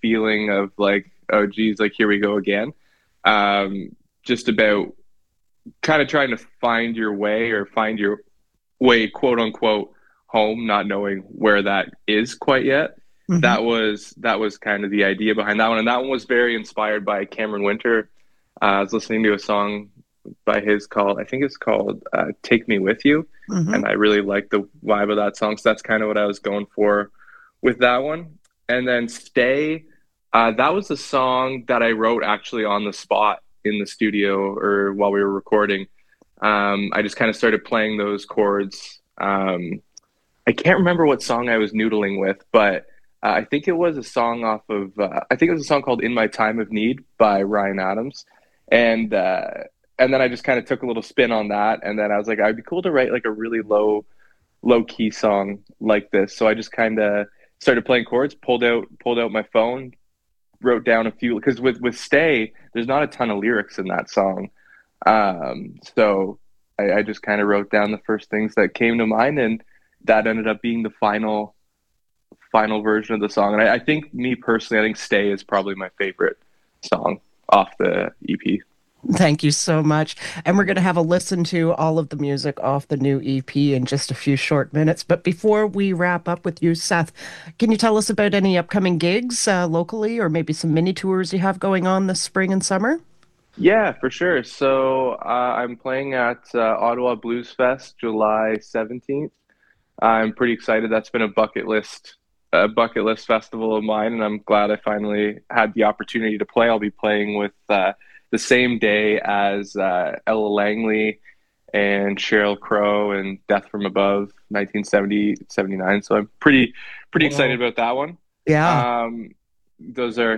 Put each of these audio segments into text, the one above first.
feeling of like, oh geez, like here we go again. Just about kind of trying to find your way or find your way, quote unquote, home, not knowing where that is quite yet. Hmm. That was kind of the idea behind that one, and that one was very inspired by Cameron Winter. I was listening to a song by his called, I think it's called "Take Me With You," Hmm. and I really like the vibe of that song. So that's kind of what I was going for with that one. And then "Stay," that was a song that I wrote actually on the spot in the studio or while we were recording. I just kind of started playing those chords. I can't remember what song I was noodling with, but I think it was a song off of, I think it was a song called "In My Time of Need" by Ryan Adams, and uh, and then I just kind of took a little spin on that, and then I was like, I'd be cool to write like a really low key song like this. So I just kind of started playing chords, pulled out my phone, wrote down a few because with "Stay," there's not a ton of lyrics in that song. So I just kind of wrote down the first things that came to mind, and that ended up being the final version of the song. And I think me personally, I think "Stay" is probably my favorite song off the EP. Thank you so much. And we're going to have a listen to all of the music off the new EP in just a few short minutes. But before we wrap up with you, Seth, can you tell us about any upcoming gigs locally or maybe some mini tours you have going on this spring and summer? Yeah, for sure. So I'm playing at Ottawa Blues Fest July 17th. I'm pretty excited. That's been a bucket list festival of mine, and I'm glad I finally had the opportunity to play. I'll be playing with the same day as Ella Langley and Sheryl Crow and Death from Above, 1970 79. So I'm pretty excited Whoa. about that one. Yeah. Those are,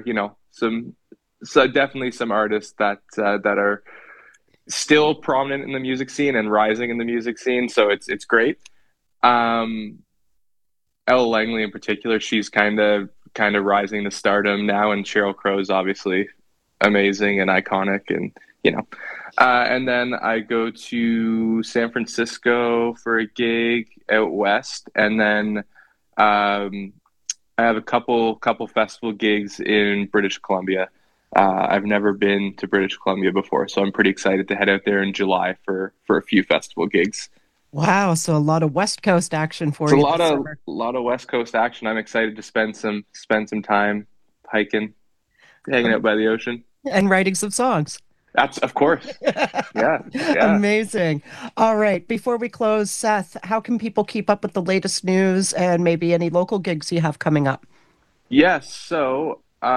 so definitely some artists that are still prominent in the music scene and rising in the music scene. So it's great. Um, Ella Langley in particular, she's kind of rising to stardom now, and Sheryl Crow is obviously amazing and iconic, and you know. And then I go to San Francisco for a gig out west, and then um, I have a couple festival gigs in British Columbia. I've never been to British Columbia before, so I'm pretty excited to head out there in July for a few festival gigs. Wow. So a lot of West Coast action It's for a you lot this of summer lot of West Coast action. I'm excited to spend some time hiking, hanging out by the ocean. and writing some songs. That's of course. Yeah, yeah. Amazing. All right. Before we close, Seth, how can people keep up with the latest news and maybe any local gigs you have coming up? Yes. So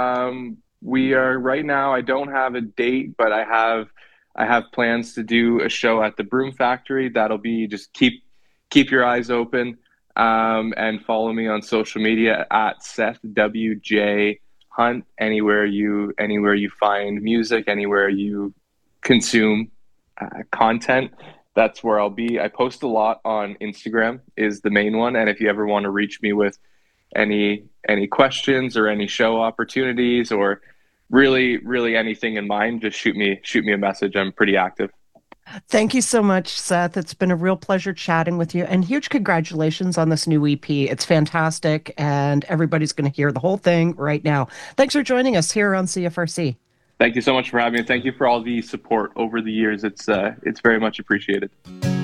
we are right now. I don't have a date, but I have plans to do a show at the Broom Factory. That'll be just keep your eyes open and follow me on social media at Seth WJ Hunt. Anywhere you find music, anywhere you consume content, that's where I'll be. I post a lot on Instagram is the main one, and if you ever want to reach me with any questions or any show opportunities or really anything in mind, just shoot me a message. I'm pretty active. Thank you so much, Seth. It's been a real pleasure chatting with you, and huge congratulations on this new EP. It's fantastic, and everybody's going to hear the whole thing right now. Thanks for joining us here on CFRC. Thank you so much for having me. Thank you for all the support over the years. It's very much appreciated.